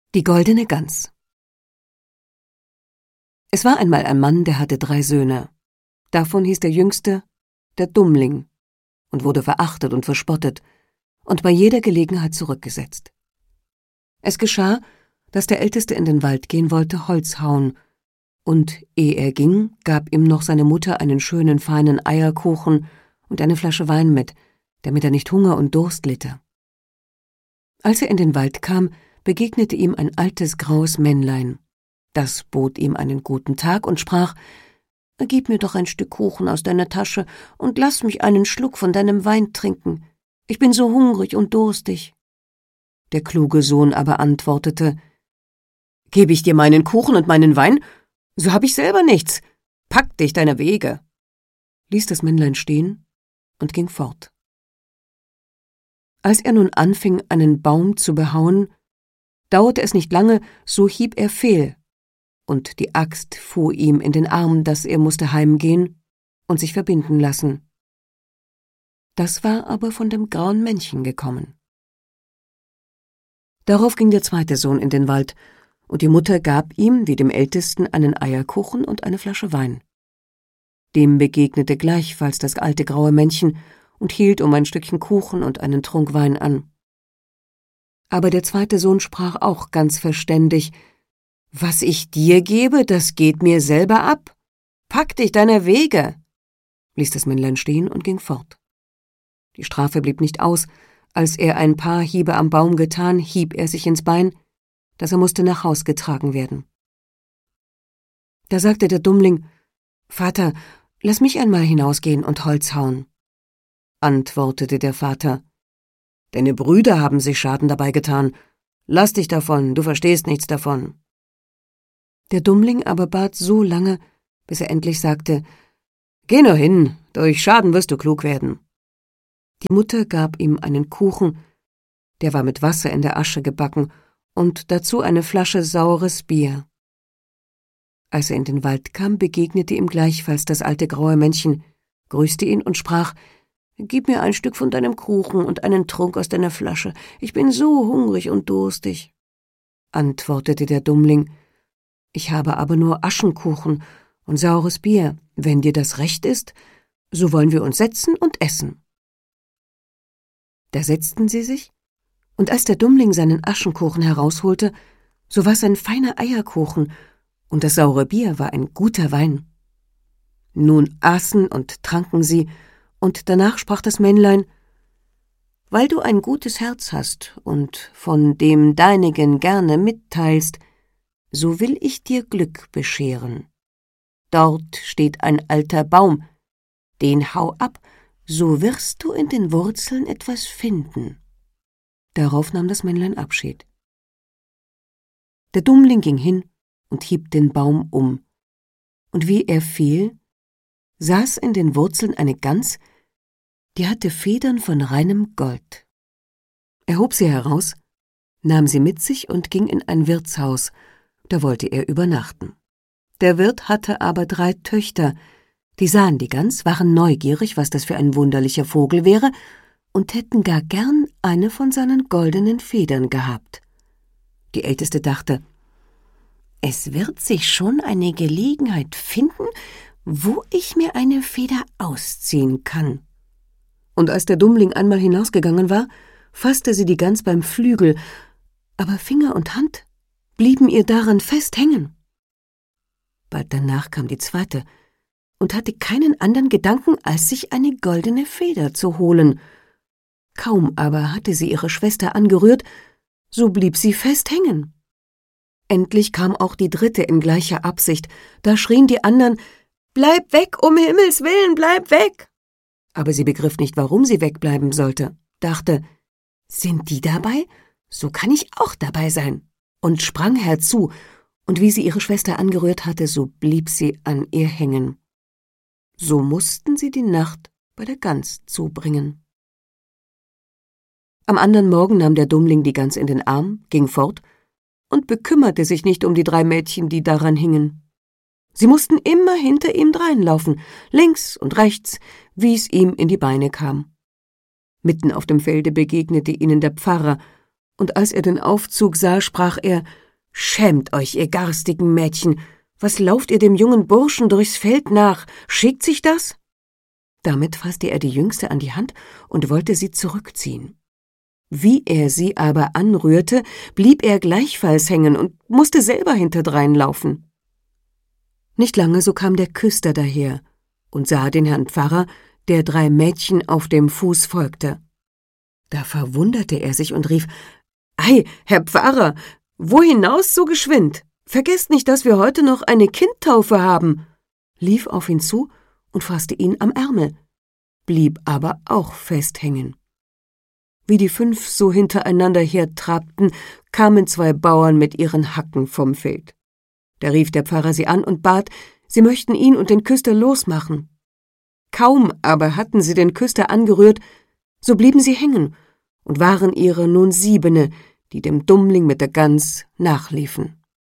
Die goldene Gans. Es war einmal ein Mann, der hatte 3 Söhne. Davon hieß der Jüngste der Dummling und wurde verachtet und verspottet und bei jeder Gelegenheit zurückgesetzt. Es geschah, dass der Älteste in den Wald gehen wollte, Holz hauen, und ehe er ging, gab ihm noch seine Mutter einen schönen, feinen Eierkuchen und eine Flasche Wein mit, damit er nicht Hunger und Durst litte. Als er in den Wald kam, begegnete ihm ein altes, graues Männlein. Das bot ihm einen guten Tag und sprach: »Gib mir doch ein Stück Kuchen aus deiner Tasche und lass mich einen Schluck von deinem Wein trinken. Ich bin so hungrig und durstig.« Der kluge Sohn aber antwortete: »Gebe ich dir meinen Kuchen und meinen Wein, so hab ich selber nichts. Pack dich deiner Wege«, ließ das Männlein stehen und ging fort. Als er nun anfing, einen Baum zu behauen, dauerte es nicht lange, so hieb er fehl, und die Axt fuhr ihm in den Arm, daß er musste heimgehen und sich verbinden lassen. Das war aber von dem grauen Männchen gekommen. Darauf ging der 2. Sohn in den Wald, und die Mutter gab ihm, wie dem Ältesten, einen Eierkuchen und eine Flasche Wein. Dem begegnete gleichfalls das alte graue Männchen und hielt um ein Stückchen Kuchen und einen Trunk Wein an. Aber der 2. Sohn sprach auch ganz verständig: »Was ich dir gebe, das geht mir selber ab. Pack dich deiner Wege«, ließ das Männlein stehen und ging fort. Die Strafe blieb nicht aus. Als er ein paar Hiebe am Baum getan, hieb er sich ins Bein, dass er musste nach Haus getragen werden. Da sagte der Dummling: »Vater, lass mich einmal hinausgehen und Holz hauen.« Antwortete der Vater: »Deine Brüder haben sich Schaden dabei getan. Lass dich davon, du verstehst nichts davon.« Der Dummling aber bat so lange, bis er endlich sagte: »Geh nur hin, durch Schaden wirst du klug werden.« Die Mutter gab ihm einen Kuchen, der war mit Wasser in der Asche gebacken, und dazu eine Flasche saures Bier. Als er in den Wald kam, begegnete ihm gleichfalls das alte graue Männchen, grüßte ihn und sprach: »Gib mir ein Stück von deinem Kuchen und einen Trunk aus deiner Flasche. Ich bin so hungrig und durstig.« Antwortete der Dummling: »Ich habe aber nur Aschenkuchen und saures Bier. Wenn dir das recht ist, so wollen wir uns setzen und essen.« Da setzten sie sich, und als der Dummling seinen Aschenkuchen herausholte, so war's ein feiner Eierkuchen, und das saure Bier war ein guter Wein. Nun aßen und tranken sie, und danach sprach das Männlein: »Weil du ein gutes Herz hast und von dem deinigen gerne mitteilst, so will ich dir Glück bescheren. Dort steht ein alter Baum, den hau ab, so wirst du in den Wurzeln etwas finden.« Darauf nahm das Männlein Abschied. Der Dummling ging hin und hieb den Baum um, und wie er fiel, saß in den Wurzeln eine Gans, die hatte Federn von reinem Gold. Er hob sie heraus, nahm sie mit sich und ging in ein Wirtshaus, da wollte er übernachten. Der Wirt hatte aber 3 Töchter, die sahen die Gans, waren neugierig, was das für ein wunderlicher Vogel wäre, und hätten gar gern eine von seinen goldenen Federn gehabt. Die Älteste dachte: »Es wird sich schon eine Gelegenheit finden, wo ich mir eine Feder ausziehen kann.« Und als der Dummling einmal hinausgegangen war, fasste sie die Gans beim Flügel, aber Finger und Hand blieben ihr daran fest hängen. Bald danach kam die 2. und hatte keinen anderen Gedanken, als sich eine goldene Feder zu holen. Kaum aber hatte sie ihre Schwester angerührt, so blieb sie fest hängen. Endlich kam auch die 3. in gleicher Absicht. Da schrien die anderen: »Bleib weg, um Himmels willen, bleib weg!« Aber sie begriff nicht, warum sie wegbleiben sollte, dachte: »Sind die dabei? So kann ich auch dabei sein«, und sprang herzu, und wie sie ihre Schwester angerührt hatte, so blieb sie an ihr hängen. So mussten sie die Nacht bei der Gans zubringen. Am anderen Morgen nahm der Dummling die Gans in den Arm, ging fort und bekümmerte sich nicht um die 3 Mädchen, die daran hingen. Sie mussten immer hinter ihm dreinlaufen, links und rechts, wie's ihm in die Beine kam. Mitten auf dem Felde begegnete ihnen der Pfarrer, und als er den Aufzug sah, sprach er: »Schämt euch, ihr garstigen Mädchen! Was lauft ihr dem jungen Burschen durchs Feld nach? Schickt sich das?« Damit fasste er die Jüngste an die Hand und wollte sie zurückziehen. Wie er sie aber anrührte, blieb er gleichfalls hängen und musste selber hinterdrein laufen. Nicht lange, so kam der Küster daher und sah den Herrn Pfarrer, der 3 Mädchen auf dem Fuß folgte. Da verwunderte er sich und rief: »Ei, Herr Pfarrer, wo hinaus so geschwind? Vergesst nicht, dass wir heute noch eine Kindtaufe haben«, lief auf ihn zu und fasste ihn am Ärmel, blieb aber auch fest hängen. Wie die 5 so hintereinander hertrabten, kamen 2 Bauern mit ihren Hacken vom Feld. Da rief der Pfarrer sie an und bat, sie möchten ihn und den Küster losmachen. Kaum aber hatten sie den Küster angerührt, so blieben sie hängen und waren ihre nun 7, die dem Dummling mit der Gans nachliefen.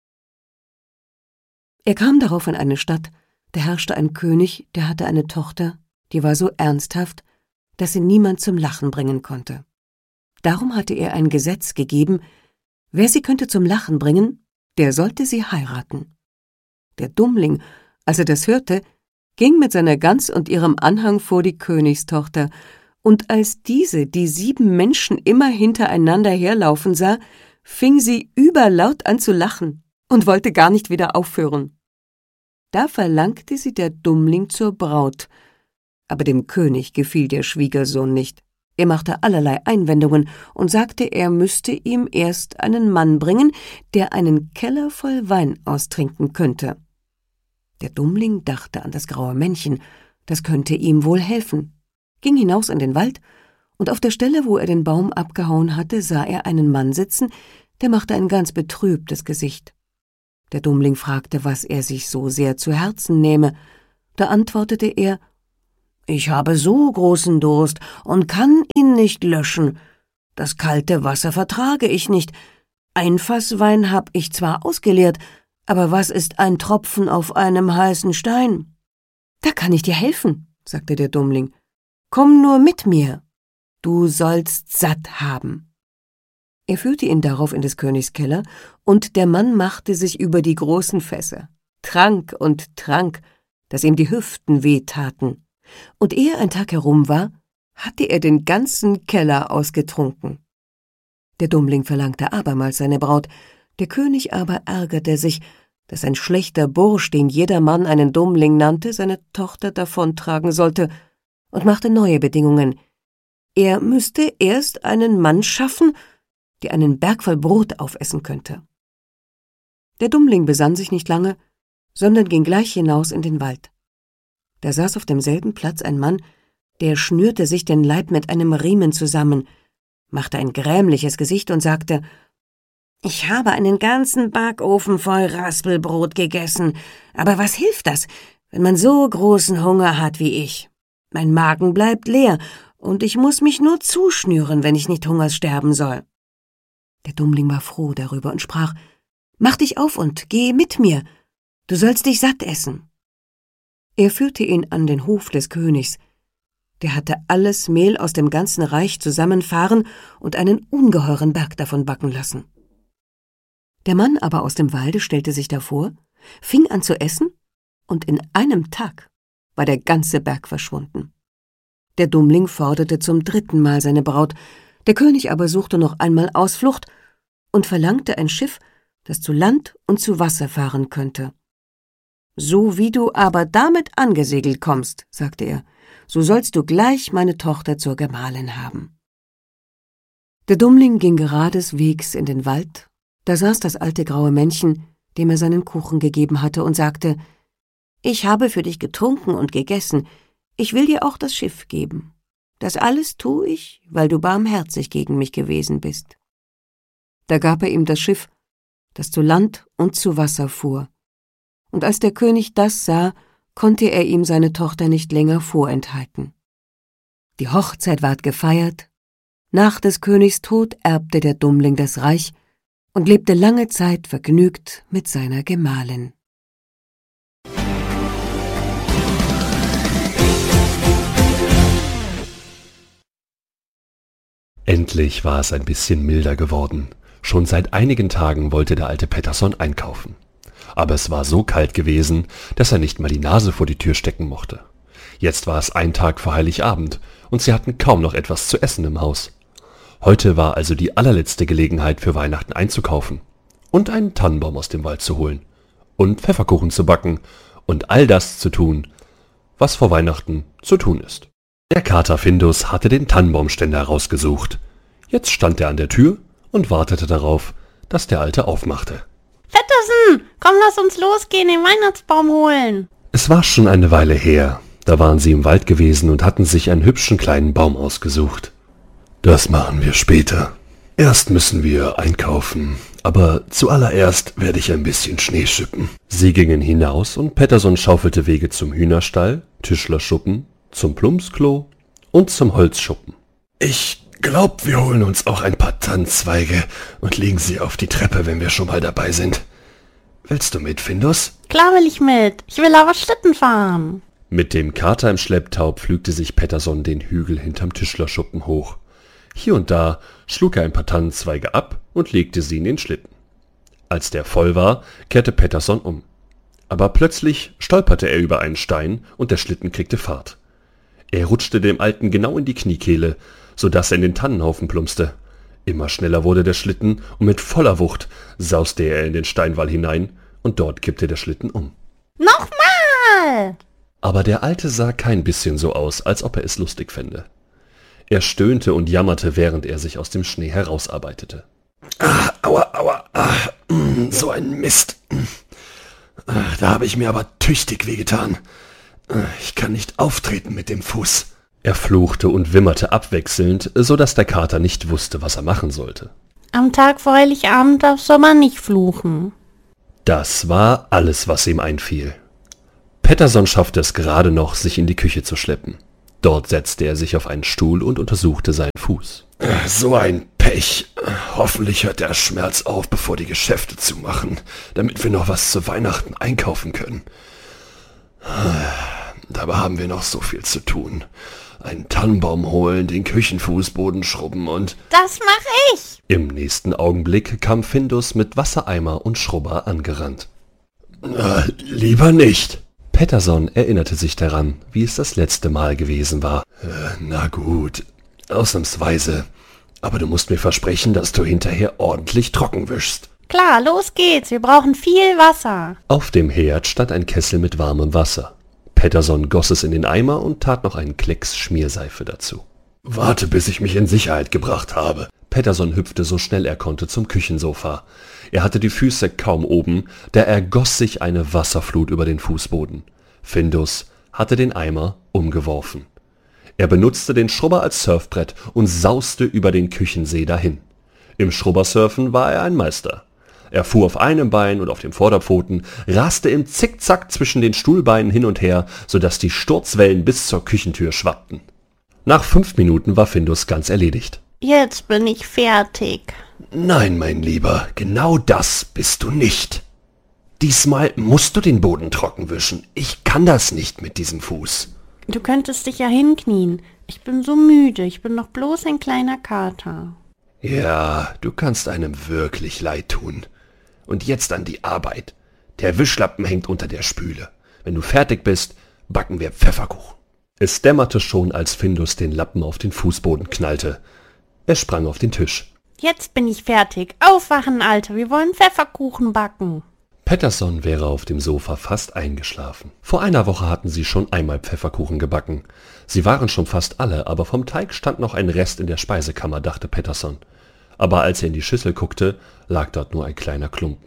Er kam darauf in eine Stadt, da herrschte ein König, der hatte eine Tochter, die war so ernsthaft, dass sie niemand zum Lachen bringen konnte. Darum hatte er ein Gesetz gegeben, wer sie könnte zum Lachen bringen, der sollte sie heiraten. Der Dummling, als er das hörte, ging mit seiner Gans und ihrem Anhang vor die Königstochter, und als diese die 7 Menschen immer hintereinander herlaufen sah, fing sie überlaut an zu lachen und wollte gar nicht wieder aufhören. Da verlangte sie der Dummling zur Braut, aber dem König gefiel der Schwiegersohn nicht. Er machte allerlei Einwendungen und sagte, er müsste ihm erst einen Mann bringen, der einen Keller voll Wein austrinken könnte. Der Dummling dachte an das graue Männchen, das könnte ihm wohl helfen, ging hinaus in den Wald, und auf der Stelle, wo er den Baum abgehauen hatte, sah er einen Mann sitzen, der machte ein ganz betrübtes Gesicht. Der Dummling fragte, was er sich so sehr zu Herzen nehme. Da antwortete er: »Ich habe so großen Durst und kann ihn nicht löschen. Das kalte Wasser vertrage ich nicht. Ein Fass Wein hab ich zwar ausgeleert, aber was ist ein Tropfen auf einem heißen Stein?« »Da kann ich dir helfen«, sagte der Dummling. »Komm nur mit mir, du sollst satt haben.« Er führte ihn darauf in des Königs Keller, und der Mann machte sich über die großen Fässer, trank und trank, dass ihm die Hüften wehtaten, und ehe ein Tag herum war, hatte er den ganzen Keller ausgetrunken. Der Dummling verlangte abermals seine Braut, der König aber ärgerte sich, dass ein schlechter Bursch, den jedermann einen Dummling nannte, seine Tochter davontragen sollte, und machte neue Bedingungen. Er müsste erst einen Mann schaffen, der einen Berg voll Brot aufessen könnte. Der Dummling besann sich nicht lange, sondern ging gleich hinaus in den Wald. Da saß auf demselben Platz ein Mann, der schnürte sich den Leib mit einem Riemen zusammen, machte ein grämliches Gesicht und sagte: »Ich habe einen ganzen Backofen voll Raspelbrot gegessen, aber was hilft das, wenn man so großen Hunger hat wie ich? Mein Magen bleibt leer, und ich muss mich nur zuschnüren, wenn ich nicht hungers sterben soll.« Der Dummling war froh darüber und sprach: »Mach dich auf und geh mit mir, du sollst dich satt essen.« Er führte ihn an den Hof des Königs. Der hatte alles Mehl aus dem ganzen Reich zusammenfahren und einen ungeheuren Berg davon backen lassen. Der Mann aber aus dem Walde stellte sich davor, fing an zu essen, und in einem Tag war der ganze Berg verschwunden. Der Dummling forderte zum 3. Mal seine Braut, der König aber suchte noch einmal Ausflucht und verlangte ein Schiff, das zu Land und zu Wasser fahren könnte. »So wie du aber damit angesegelt kommst«, sagte er, »so sollst du gleich meine Tochter zur Gemahlin haben.« Der Dummling ging geradeswegs in den Wald, da saß das alte graue Männchen, dem er seinen Kuchen gegeben hatte, und sagte: »Ich habe für dich getrunken und gegessen, ich will dir auch das Schiff geben. Das alles tue ich, weil du barmherzig gegen mich gewesen bist.« Da gab er ihm das Schiff, das zu Land und zu Wasser fuhr. Und als der König das sah, konnte er ihm seine Tochter nicht länger vorenthalten. Die Hochzeit ward gefeiert, nach des Königs Tod erbte der Dummling das Reich und lebte lange Zeit vergnügt mit seiner Gemahlin. Endlich war es ein bisschen milder geworden. Schon seit einigen Tagen wollte der alte Pettersson einkaufen. Aber es war so kalt gewesen, dass er nicht mal die Nase vor die Tür stecken mochte. Jetzt war es ein Tag vor Heiligabend und sie hatten kaum noch etwas zu essen im Haus. Heute war also die allerletzte Gelegenheit für Weihnachten einzukaufen und einen Tannenbaum aus dem Wald zu holen und Pfefferkuchen zu backen und all das zu tun, was vor Weihnachten zu tun ist. Der Kater Findus hatte den Tannenbaumständer herausgesucht. Jetzt stand er an der Tür und wartete darauf, dass der Alte aufmachte. Pettersen, komm, lass uns losgehen, den Weihnachtsbaum holen. Es war schon eine Weile her. Da waren sie im Wald gewesen und hatten sich einen hübschen kleinen Baum ausgesucht. Das machen wir später. Erst müssen wir einkaufen, aber zuallererst werde ich ein bisschen Schnee schippen. Sie gingen hinaus und Pettersson schaufelte Wege zum Hühnerstall, Tischlerschuppen, zum Plumpsklo und zum Holzschuppen. Ich glaub, wir holen uns auch ein paar Tannenzweige und legen sie auf die Treppe, wenn wir schon mal dabei sind. Willst du mit, Findus? Klar will ich mit. Ich will aber Schlitten fahren. Mit dem Kater im Schlepptau pflügte sich Pettersson den Hügel hinterm Tischlerschuppen hoch. Hier und da schlug er ein paar Tannenzweige ab und legte sie in den Schlitten. Als der voll war, kehrte Pettersson um. Aber plötzlich stolperte er über einen Stein und der Schlitten kriegte Fahrt. Er rutschte dem Alten genau in die Kniekehle, sodass er in den Tannenhaufen plumpste. Immer schneller wurde der Schlitten und mit voller Wucht sauste er in den Steinwall hinein und dort kippte der Schlitten um. Nochmal! Aber der Alte sah kein bisschen so aus, als ob er es lustig fände. Er stöhnte und jammerte, während er sich aus dem Schnee herausarbeitete. Aua, so ein Mist. Da habe ich mir aber tüchtig wehgetan. Ich kann nicht auftreten mit dem Fuß. Er fluchte und wimmerte abwechselnd, so dass der Kater nicht wusste, was er machen sollte. Am Tag vor Heiligabend soll man nicht fluchen. Das war alles, was ihm einfiel. Pettersson schaffte es gerade noch, sich in die Küche zu schleppen. Dort setzte er sich auf einen Stuhl und untersuchte seinen Fuß. So ein Pech. Hoffentlich hört der Schmerz auf, bevor die Geschäfte zumachen, damit wir noch was zu Weihnachten einkaufen können. Dabei haben wir noch so viel zu tun. Einen Tannenbaum holen, den Küchenfußboden schrubben und... Das mach ich! Im nächsten Augenblick kam Findus mit Wassereimer und Schrubber angerannt. Lieber nicht. Pettersson erinnerte sich daran, wie es das letzte Mal gewesen war. Na gut, ausnahmsweise. Aber du musst mir versprechen, dass du hinterher ordentlich trocken wischst. Klar, los geht's, wir brauchen viel Wasser. Auf dem Herd stand ein Kessel mit warmem Wasser. Pettersson goss es in den Eimer und tat noch einen Klecks Schmierseife dazu. Warte, bis ich mich in Sicherheit gebracht habe. Pettersson hüpfte so schnell er konnte zum Küchensofa. Er hatte die Füße kaum oben, da ergoss sich eine Wasserflut über den Fußboden. Findus hatte den Eimer umgeworfen. Er benutzte den Schrubber als Surfbrett und sauste über den Küchensee dahin. Im Schrubbersurfen war er ein Meister. Er fuhr auf einem Bein und auf den Vorderpfoten, raste im Zickzack zwischen den Stuhlbeinen hin und her, sodass die Sturzwellen bis zur Küchentür schwappten. Nach 5 Minuten war Findus ganz erledigt. Jetzt bin ich fertig. Nein, mein Lieber, genau das bist du nicht. Diesmal musst du den Boden trocken wischen. Ich kann das nicht mit diesem Fuß. Du könntest dich ja hinknien. Ich bin so müde, ich bin doch bloß ein kleiner Kater. Ja, du kannst einem wirklich leid tun. Und jetzt an die Arbeit. Der Wischlappen hängt unter der Spüle. Wenn du fertig bist, backen wir Pfefferkuchen. Es dämmerte schon, als Findus den Lappen auf den Fußboden knallte. Er sprang auf den Tisch. Jetzt bin ich fertig. Aufwachen, Alter, wir wollen Pfefferkuchen backen. Pettersson wäre auf dem Sofa fast eingeschlafen. Vor einer Woche hatten sie schon einmal Pfefferkuchen gebacken. Sie waren schon fast alle, aber vom Teig stand noch ein Rest in der Speisekammer, dachte Pettersson. Aber als er in die Schüssel guckte, lag dort nur ein kleiner Klumpen.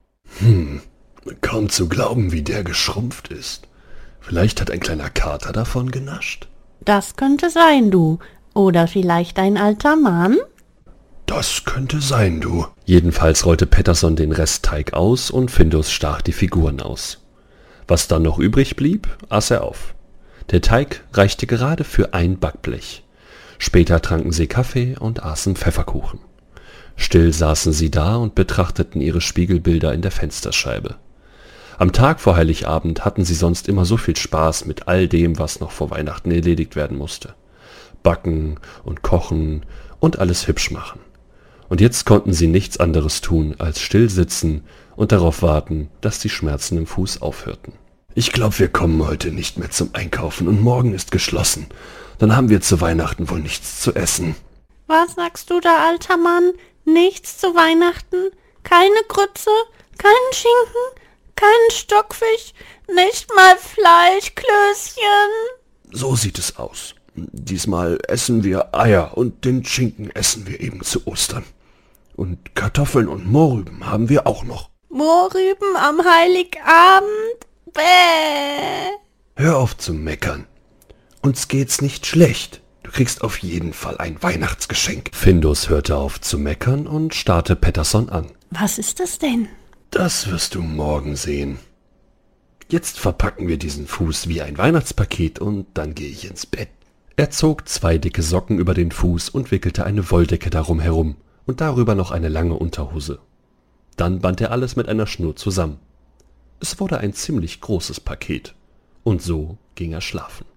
Kaum zu glauben, wie der geschrumpft ist. Vielleicht hat ein kleiner Kater davon genascht. Das könnte sein, du. Oder vielleicht ein alter Mann? Das könnte sein, du. Jedenfalls rollte Pettersson den Restteig aus und Findus stach die Figuren aus. Was dann noch übrig blieb, aß er auf. Der Teig reichte gerade für ein Backblech. Später tranken sie Kaffee und aßen Pfefferkuchen. Still saßen sie da und betrachteten ihre Spiegelbilder in der Fensterscheibe. Am Tag vor Heiligabend hatten sie sonst immer so viel Spaß mit all dem, was noch vor Weihnachten erledigt werden musste. Backen und kochen und alles hübsch machen. Und jetzt konnten sie nichts anderes tun, als still sitzen und darauf warten, dass die Schmerzen im Fuß aufhörten. »Ich glaube, wir kommen heute nicht mehr zum Einkaufen und morgen ist geschlossen. Dann haben wir zu Weihnachten wohl nichts zu essen.« Was sagst du da, alter Mann? Nichts zu Weihnachten? Keine Grütze? Keinen Schinken? Keinen Stockfisch? Nicht mal Fleischklößchen? »So sieht es aus. Diesmal essen wir Eier und den Schinken essen wir eben zu Ostern. Und Kartoffeln und Mohrrüben haben wir auch noch.« Mohrrüben am Heiligabend? Bäh! »Hör auf zu meckern. Uns geht's nicht schlecht. Du kriegst auf jeden Fall ein Weihnachtsgeschenk.« Findus hörte auf zu meckern und starrte Pettersson an. Was ist das denn? »Das wirst du morgen sehen. Jetzt verpacken wir diesen Fuß wie ein Weihnachtspaket und dann gehe ich ins Bett.« Er zog 2 dicke Socken über den Fuß und wickelte eine Wolldecke darum herum und darüber noch eine lange Unterhose. Dann band er alles mit einer Schnur zusammen. Es wurde ein ziemlich großes Paket. Und so ging er schlafen.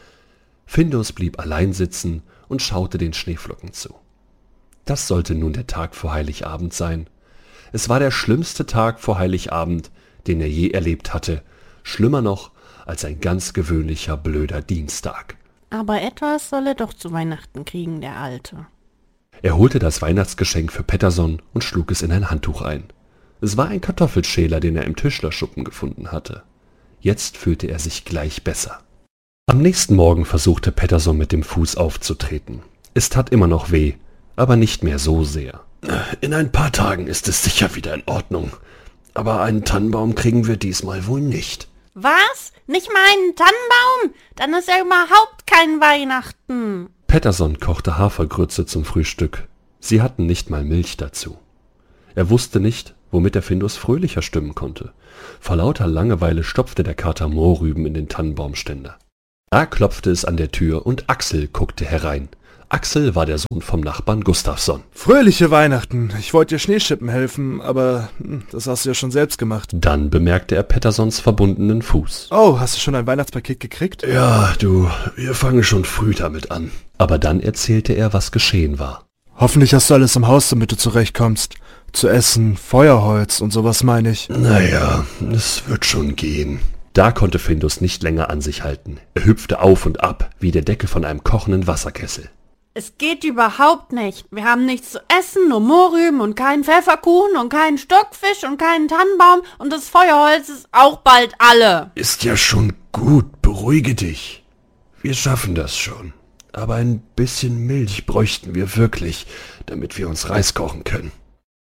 Findus blieb allein sitzen und schaute den Schneeflocken zu. Das sollte nun der Tag vor Heiligabend sein. Es war der schlimmste Tag vor Heiligabend, den er je erlebt hatte. Schlimmer noch als ein ganz gewöhnlicher blöder Dienstag. Aber etwas soll er doch zu Weihnachten kriegen, der Alte. Er holte das Weihnachtsgeschenk für Pettersson und schlug es in ein Handtuch ein. Es war ein Kartoffelschäler, den er im Tischlerschuppen gefunden hatte. Jetzt fühlte er sich gleich besser. Am nächsten Morgen versuchte Pettersson mit dem Fuß aufzutreten. Es tat immer noch weh, aber nicht mehr so sehr. »In ein paar Tagen ist es sicher wieder in Ordnung. Aber einen Tannenbaum kriegen wir diesmal wohl nicht.« Was? Nicht mal einen Tannenbaum? Dann ist ja überhaupt kein Weihnachten. Pettersson kochte Hafergrütze zum Frühstück. Sie hatten nicht mal Milch dazu. Er wusste nicht, womit der Findus fröhlicher stimmen konnte. Vor lauter Langeweile stopfte der Kater Mohrrüben in den Tannenbaumständer. Da klopfte es an der Tür und Axel guckte herein. Axel war der Sohn vom Nachbarn Gustafsson. »Fröhliche Weihnachten. Ich wollte dir Schneeschippen helfen, aber das hast du ja schon selbst gemacht.« Dann bemerkte er Petterssons verbundenen Fuß. »Oh, hast du schon ein Weihnachtspaket gekriegt?« »Ja, wir fangen schon früh damit an.« Aber dann erzählte er, was geschehen war. »Hoffentlich hast du alles im Haus, damit du zurechtkommst. Zu essen, Feuerholz und sowas meine ich.« »Naja, es wird schon gehen.« Da konnte Findus nicht länger an sich halten. Er hüpfte auf und ab, wie der Deckel von einem kochenden Wasserkessel. Es geht überhaupt nicht. Wir haben nichts zu essen, nur Mohrrüben und keinen Pfefferkuchen und keinen Stockfisch und keinen Tannenbaum und das Feuerholz ist auch bald alle. »Ist ja schon gut, beruhige dich. Wir schaffen das schon. Aber ein bisschen Milch bräuchten wir wirklich, damit wir uns Reis kochen können.«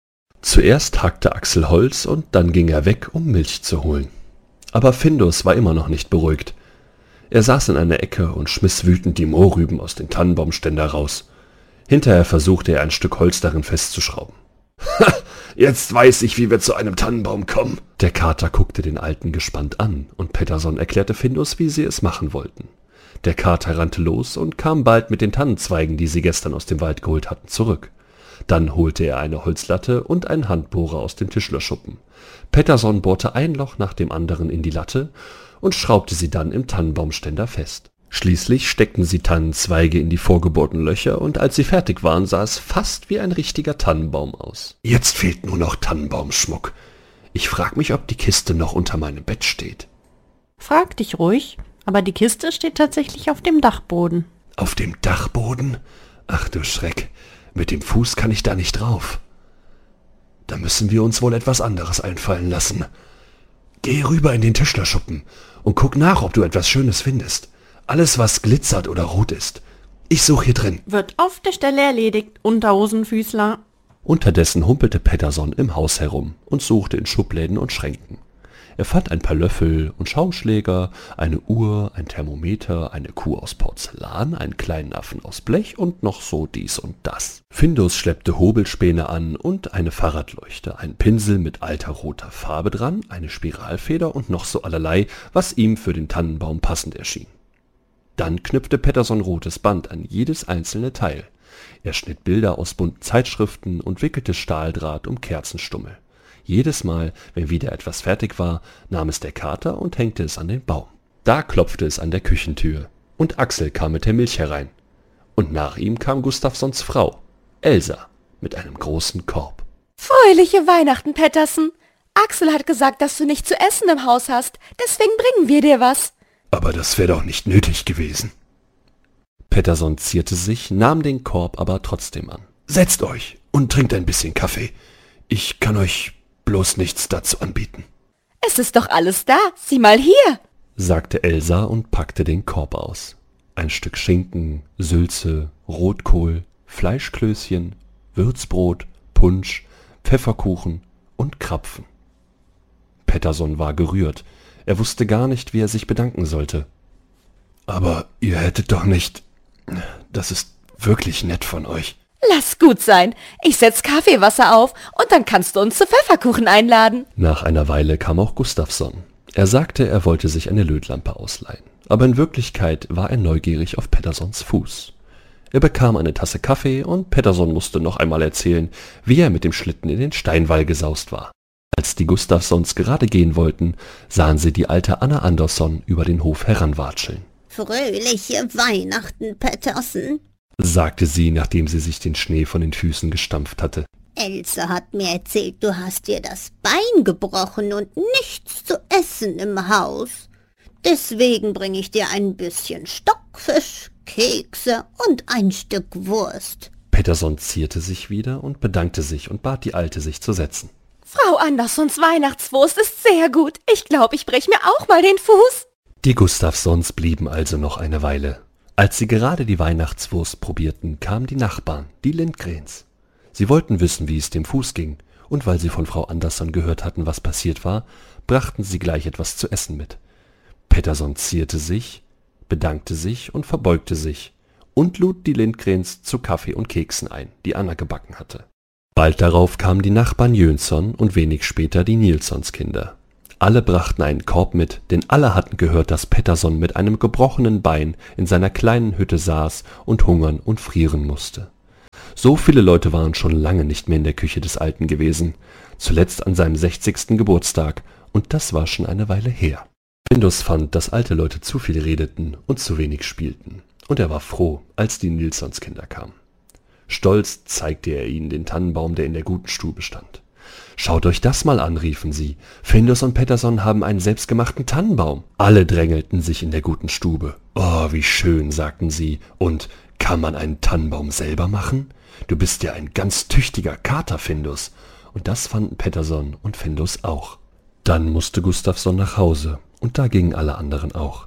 Zuerst hackte Axel Holz und dann ging er weg, um Milch zu holen. Aber Findus war immer noch nicht beruhigt. Er saß in einer Ecke und schmiss wütend die Mohrrüben aus dem Tannenbaumständer raus. Hinterher versuchte er ein Stück Holz darin festzuschrauben. »Ha, jetzt weiß ich, wie wir zu einem Tannenbaum kommen.« Der Kater guckte den Alten gespannt an und Pettersson erklärte Findus, wie sie es machen wollten. Der Kater rannte los und kam bald mit den Tannenzweigen, die sie gestern aus dem Wald geholt hatten, zurück. Dann holte er eine Holzlatte und einen Handbohrer aus dem Tischlerschuppen. Pettersson bohrte ein Loch nach dem anderen in die Latte und schraubte sie dann im Tannenbaumständer fest. Schließlich steckten sie Tannenzweige in die vorgebohrten Löcher und als sie fertig waren, sah es fast wie ein richtiger Tannenbaum aus. »Jetzt fehlt nur noch Tannenbaumschmuck. Ich frag mich, ob die Kiste noch unter meinem Bett steht.« Frag dich ruhig, aber die Kiste steht tatsächlich auf dem Dachboden. »Auf dem Dachboden? Ach du Schreck, mit dem Fuß kann ich da nicht drauf. Da müssen wir uns wohl etwas anderes einfallen lassen. Geh rüber in den Tischlerschuppen und guck nach, ob du etwas Schönes findest. Alles, was glitzert oder rot ist. Ich suche hier drin.« Wird auf der Stelle erledigt, Unterhosenfüßler. Unterdessen humpelte Pettersson im Haus herum und suchte in Schubläden und Schränken. Er fand ein paar Löffel und Schaumschläger, eine Uhr, ein Thermometer, eine Kuh aus Porzellan, einen kleinen Affen aus Blech und noch so dies und das. Findus schleppte Hobelspäne an und eine Fahrradleuchte, einen Pinsel mit alter roter Farbe dran, eine Spiralfeder und noch so allerlei, was ihm für den Tannenbaum passend erschien. Dann knüpfte Pettersson rotes Band an jedes einzelne Teil. Er schnitt Bilder aus bunten Zeitschriften und wickelte Stahldraht um Kerzenstummel. Jedes Mal, wenn wieder etwas fertig war, nahm es der Kater und hängte es an den Baum. Da klopfte es an der Küchentür und Axel kam mit der Milch herein. Und nach ihm kam Gustafssons Frau. Elsa mit einem großen Korb. Fröhliche Weihnachten, Petterson. Axel hat gesagt, dass du nicht zu essen im Haus hast. Deswegen bringen wir dir was. Aber das wäre doch nicht nötig gewesen. Petterson zierte sich, nahm den Korb aber trotzdem an. Setzt euch und trinkt ein bisschen Kaffee. Ich kann euch bloß nichts dazu anbieten. Es ist doch alles da. Sieh mal hier, sagte Elsa und packte den Korb aus. Ein Stück Schinken, Sülze, Rotkohl, Fleischklößchen, Würzbrot, Punsch, Pfefferkuchen und Krapfen. Petterson war gerührt. Er wusste gar nicht, wie er sich bedanken sollte. Aber ihr hättet doch nicht... Das ist wirklich nett von euch. Lass gut sein. Ich setz Kaffeewasser auf und dann kannst du uns zu Pfefferkuchen einladen. Nach einer Weile kam auch Gustafsson. Er sagte, er wollte sich eine Lötlampe ausleihen. Aber in Wirklichkeit war er neugierig auf Pettersons Fuß. Er bekam eine Tasse Kaffee und Petterson musste noch einmal erzählen, wie er mit dem Schlitten in den Steinwall gesaust war. Als die Gustafssons gerade gehen wollten, sahen sie die alte Anna Andersson über den Hof heranwatscheln. »Fröhliche Weihnachten, Petterson«, sagte sie, nachdem sie sich den Schnee von den Füßen gestampft hatte. »Else hat mir erzählt, du hast dir das Bein gebrochen und nichts zu essen im Haus. Deswegen bringe ich dir ein bisschen Stockfisch, Kekse und ein Stück Wurst.« Petterson zierte sich wieder und bedankte sich und bat die Alte, sich zu setzen. Frau Anderssons Weihnachtswurst ist sehr gut. Ich glaube, ich brech mir auch mal den Fuß. Die Gustafssons blieben also noch eine Weile. Als sie gerade die Weihnachtswurst probierten, kamen die Nachbarn, die Lindgrens. Sie wollten wissen, wie es dem Fuß ging, und weil sie von Frau Andersson gehört hatten, was passiert war, brachten sie gleich etwas zu essen mit. Petterson zierte sich, bedankte sich und verbeugte sich und lud die Lindgrens zu Kaffee und Keksen ein, die Anna gebacken hatte. Bald darauf kamen die Nachbarn Jönsson und wenig später die Nilssons Kinder. Alle brachten einen Korb mit, denn alle hatten gehört, dass Petterson mit einem gebrochenen Bein in seiner kleinen Hütte saß und hungern und frieren musste. So viele Leute waren schon lange nicht mehr in der Küche des Alten gewesen, zuletzt an seinem 60. Geburtstag, und das war schon eine Weile her. Findus fand, dass alte Leute zu viel redeten und zu wenig spielten, und er war froh, als die Nilssons Kinder kamen. Stolz zeigte er ihnen den Tannenbaum, der in der guten Stube stand. »Schaut euch das mal an«, riefen sie. »Findus und Petterson haben einen selbstgemachten Tannenbaum.« Alle drängelten sich in der guten Stube. »Oh, wie schön«, sagten sie. »Und kann man einen Tannenbaum selber machen? Du bist ja ein ganz tüchtiger Kater, Findus.« Und das fanden Petterson und Findus auch. Dann musste Gustafsson nach Hause, und da gingen alle anderen auch.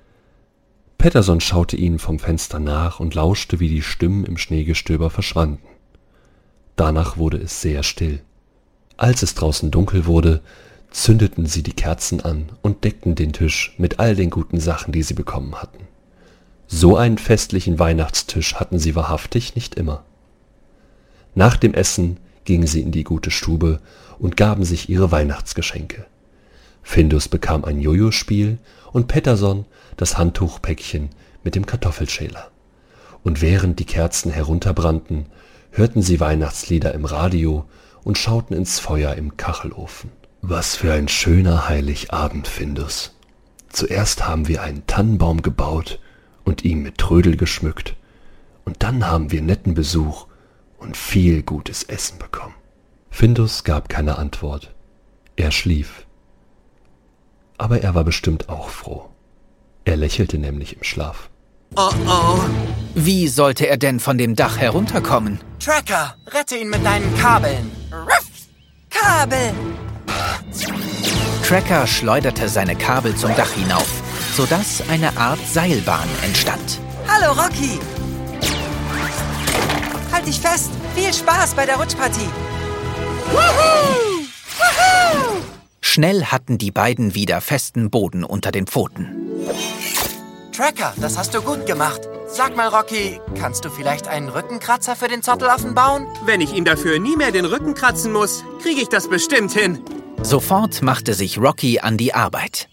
Petterson schaute ihnen vom Fenster nach und lauschte, wie die Stimmen im Schneegestöber verschwanden. Danach wurde es sehr still. Als es draußen dunkel wurde, zündeten sie die Kerzen an und deckten den Tisch mit all den guten Sachen, die sie bekommen hatten. So einen festlichen Weihnachtstisch hatten sie wahrhaftig nicht immer. Nach dem Essen gingen sie in die gute Stube und gaben sich ihre Weihnachtsgeschenke. Findus bekam ein Jojo-Spiel und Petterson das Handtuchpäckchen mit dem Kartoffelschäler. Und während die Kerzen herunterbrannten, hörten sie Weihnachtslieder im Radio und schauten ins Feuer im Kachelofen. Was für ein schöner Heiligabend, Findus. Zuerst haben wir einen Tannenbaum gebaut und ihn mit Trödel geschmückt. Und dann haben wir netten Besuch und viel gutes Essen bekommen. Findus gab keine Antwort. Er schlief. Aber er war bestimmt auch froh. Er lächelte nämlich im Schlaf. Oh oh. Wie sollte er denn von dem Dach herunterkommen? Tracker, rette ihn mit deinen Kabeln. Ruff! Kabel! Tracker schleuderte seine Kabel zum Dach hinauf, sodass eine Art Seilbahn entstand. Hallo, Rocky! Halt dich fest! Viel Spaß bei der Rutschpartie! Woohoo! Woohoo! Schnell hatten die beiden wieder festen Boden unter den Pfoten. Tracker, das hast du gut gemacht. Sag mal, Rocky, kannst du vielleicht einen Rückenkratzer für den Zottelaffen bauen? Wenn ich ihm dafür nie mehr den Rücken kratzen muss, kriege ich das bestimmt hin. Sofort machte sich Rocky an die Arbeit.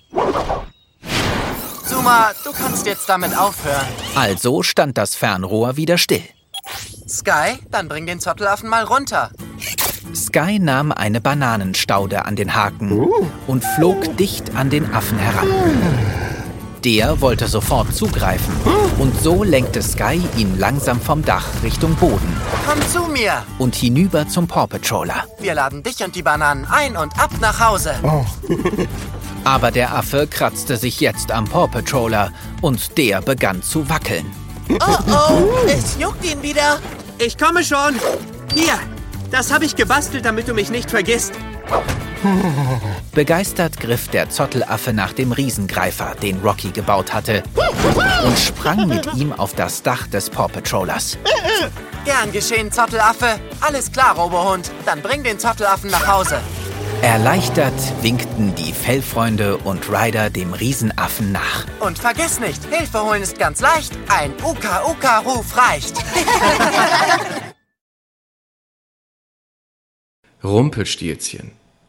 Zuma, du kannst jetzt damit aufhören. Also stand das Fernrohr wieder still. Sky, dann bring den Zottelaffen mal runter. Sky nahm eine Bananenstaude an den Haken und flog dicht an den Affen heran. Der wollte sofort zugreifen und so lenkte Sky ihn langsam vom Dach Richtung Boden Komm zu mir. und hinüber zum Paw Patroller. Wir laden dich und die Bananen ein und ab nach Hause. Aber der Affe kratzte sich jetzt am Paw Patroller und der begann zu wackeln. Oh, es juckt ihn wieder. Ich komme schon. Hier, das habe ich gebastelt, damit du mich nicht vergisst. Begeistert griff der Zottelaffe nach dem Riesengreifer, den Rocky gebaut hatte, und sprang mit ihm auf das Dach des Paw Patrollers. Gern geschehen, Zottelaffe. Alles klar, Robohund. Dann bring den Zottelaffen nach Hause. Erleichtert winkten die Fellfreunde und Ryder dem Riesenaffen nach. Und vergiss nicht, Hilfe holen ist ganz leicht. Ein Uka-Uka-Ruf reicht. Rumpelstilzchen.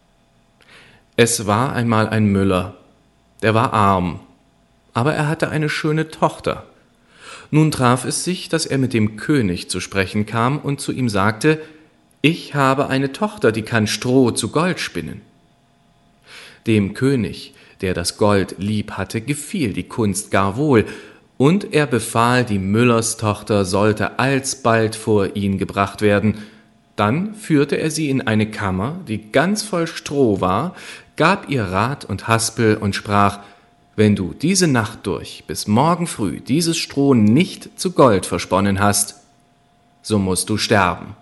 Es war einmal ein Müller, der war arm, aber er hatte eine schöne Tochter. Nun traf es sich, dass er mit dem König zu sprechen kam und zu ihm sagte: Ich habe eine Tochter, die kann Stroh zu Gold spinnen. Dem König, der das Gold lieb hatte, gefiel die Kunst gar wohl, und er befahl, die Müllerstochter sollte alsbald vor ihn gebracht werden. Dann führte er sie in eine Kammer, die ganz voll Stroh war, gab ihr Rat und Haspel und sprach: Wenn du diese Nacht durch bis morgen früh dieses Stroh nicht zu Gold versponnen hast, so musst du sterben.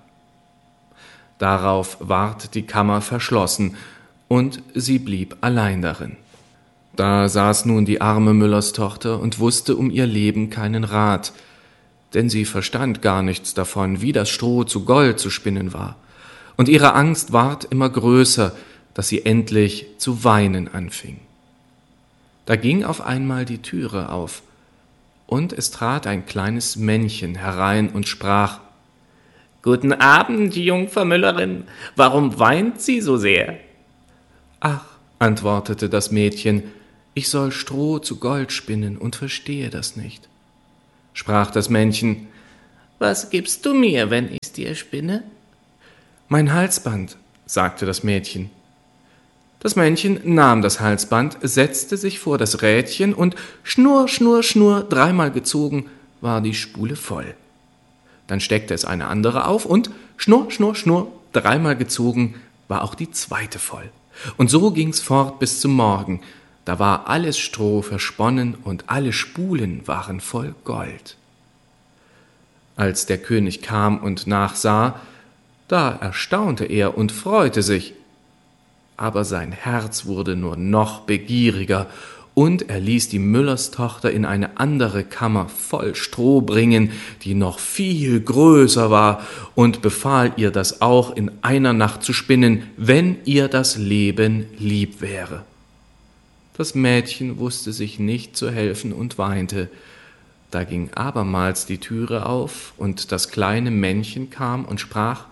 Darauf ward die Kammer verschlossen, und sie blieb allein darin. Da saß nun die arme Müllerstochter und wusste um ihr Leben keinen Rat, denn sie verstand gar nichts davon, wie das Stroh zu Gold zu spinnen war. Und ihre Angst ward immer größer, dass sie endlich zu weinen anfing. Da ging auf einmal die Türe auf, und es trat ein kleines Männchen herein und sprach: »Guten Abend, Jungfer Müllerin, warum weint sie so sehr?« »Ach«, antwortete das Mädchen, »ich soll Stroh zu Gold spinnen und verstehe das nicht.« Sprach das Männchen: »Was gibst du mir, wenn ich's dir spinne?« »Mein Halsband«, sagte das Mädchen. Das Männchen nahm das Halsband, setzte sich vor das Rädchen und schnurr, schnurr, schnurr, dreimal gezogen, war die Spule voll. Dann steckte es eine andere auf und schnurr, schnurr, schnurr, dreimal gezogen, war auch die zweite voll. Und so ging's fort bis zum Morgen. Da war alles Stroh versponnen und alle Spulen waren voll Gold. Als der König kam und nachsah, da erstaunte er und freute sich. Aber sein Herz wurde nur noch begieriger, und er ließ die Müllerstochter in eine andere Kammer voll Stroh bringen, die noch viel größer war, und befahl ihr, das auch in einer Nacht zu spinnen, wenn ihr das Leben lieb wäre. Das Mädchen wusste sich nicht zu helfen und weinte. Da ging abermals die Türe auf, und das kleine Männchen kam und sprach: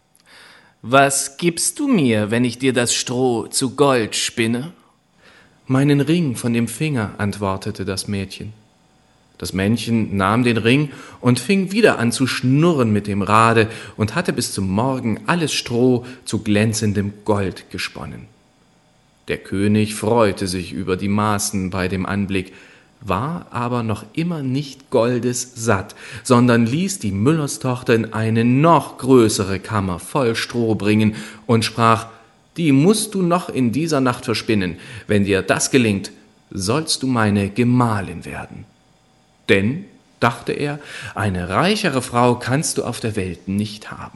»Was gibst du mir, wenn ich dir das Stroh zu Gold spinne?« »Meinen Ring von dem Finger«, antwortete das Mädchen. Das Männchen nahm den Ring und fing wieder an zu schnurren mit dem Rade und hatte bis zum Morgen alles Stroh zu glänzendem Gold gesponnen. Der König freute sich über die Maßen bei dem Anblick, war aber noch immer nicht goldessatt, sondern ließ die Müllerstochter in eine noch größere Kammer voll Stroh bringen und sprach: »Die musst du noch in dieser Nacht verspinnen. Wenn dir das gelingt, sollst du meine Gemahlin werden.« Denn, dachte er, eine reichere Frau kannst du auf der Welt nicht haben.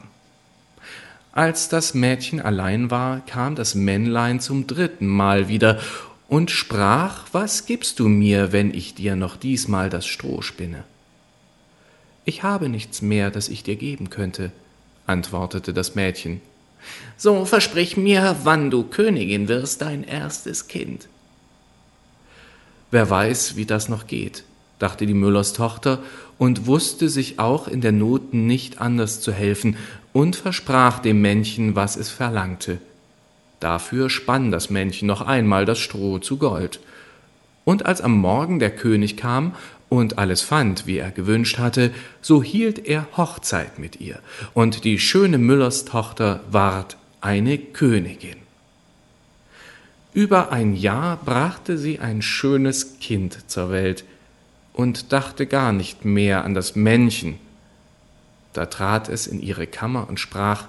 Als das Mädchen allein war, kam das Männlein zum 3. Mal wieder und sprach: »Was gibst du mir, wenn ich dir noch diesmal das Stroh spinne?« »Ich habe nichts mehr, das ich dir geben könnte«, antwortete das Mädchen. »So versprich mir, wann du Königin wirst, dein erstes Kind.« Wer weiß, wie das noch geht, dachte die Müllerstochter und wusste sich auch in der Not nicht anders zu helfen und versprach dem Männchen, was es verlangte. Dafür spann das Männchen noch einmal das Stroh zu Gold. Und als am Morgen der König kam und alles fand, wie er gewünscht hatte, so hielt er Hochzeit mit ihr, und die schöne Müllerstochter ward eine Königin. Über ein Jahr brachte sie ein schönes Kind zur Welt und dachte gar nicht mehr an das Männchen. Da trat es in ihre Kammer und sprach: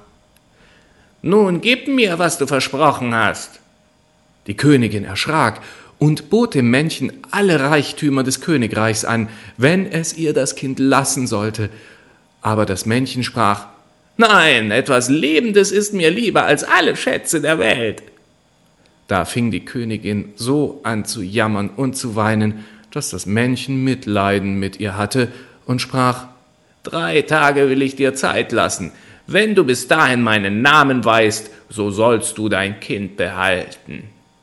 »Nun gib mir, was du versprochen hast.« Die Königin erschrak und bot dem Männchen alle Reichtümer des Königreichs an, wenn es ihr das Kind lassen sollte. Aber das Männchen sprach: »Nein, etwas Lebendes ist mir lieber als alle Schätze der Welt.« Da fing die Königin so an zu jammern und zu weinen, dass das Männchen Mitleiden mit ihr hatte und sprach: »3 Tage will ich dir Zeit lassen. Wenn du bis dahin meinen Namen weißt, so sollst du dein Kind behalten.«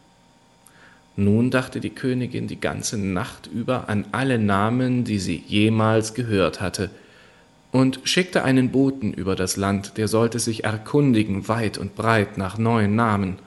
Nun dachte die Königin die ganze Nacht über an alle Namen, die sie jemals gehört hatte, und schickte einen Boten über das Land, der sollte sich erkundigen weit und breit nach neuen Namen.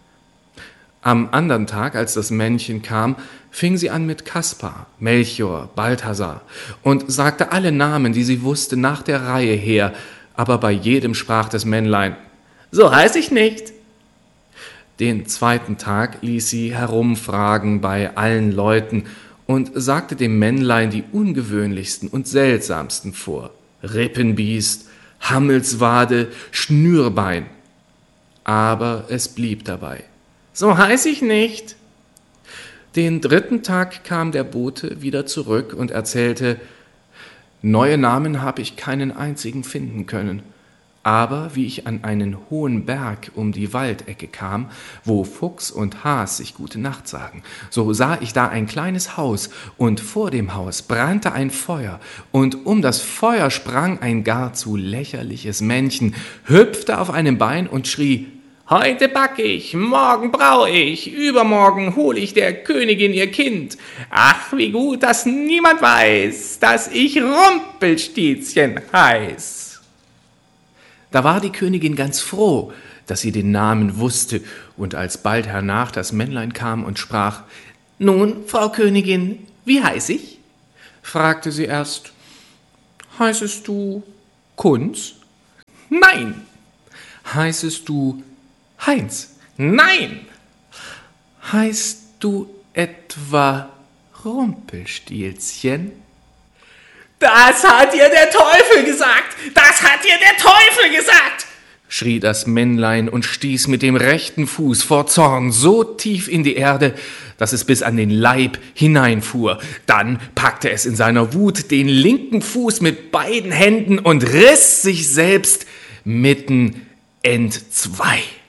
Am andern Tag, als das Männchen kam, fing sie an mit Kaspar, Melchior, Balthasar und sagte alle Namen, die sie wusste, nach der Reihe her, aber bei jedem sprach das Männlein: »So heiß ich nicht.« Den 2. Tag ließ sie herumfragen bei allen Leuten und sagte dem Männlein die ungewöhnlichsten und seltsamsten vor: Rippenbiest, Hammelswade, Schnürbein. Aber es blieb dabei: »So heiß ich nicht.« Den 3. Tag kam der Bote wieder zurück und erzählte: »Neue Namen habe ich keinen einzigen finden können. Aber wie ich an einen hohen Berg um die Waldecke kam, wo Fuchs und Has sich gute Nacht sagen, so sah ich da ein kleines Haus, und vor dem Haus brannte ein Feuer, und um das Feuer sprang ein gar zu lächerliches Männchen, hüpfte auf einem Bein und schrie: »Heute back ich, morgen brau ich, übermorgen hol ich der Königin ihr Kind. Ach, wie gut, dass niemand weiß, dass ich Rumpelstilzchen heiß.« Da war die Königin ganz froh, dass sie den Namen wusste, und als bald hernach das Männlein kam und sprach: »Nun, Frau Königin, wie heiß ich?« fragte sie erst: »Heißest du Kunz?« »Nein.« »Heißest du Heinz?« »Nein.« »Heißt du etwa Rumpelstilzchen?« »Das hat dir der Teufel gesagt! Das hat dir der Teufel gesagt!« schrie das Männlein und stieß mit dem rechten Fuß vor Zorn so tief in die Erde, dass es bis an den Leib hineinfuhr. Dann packte es in seiner Wut den linken Fuß mit beiden Händen und riss sich selbst mitten entzwei.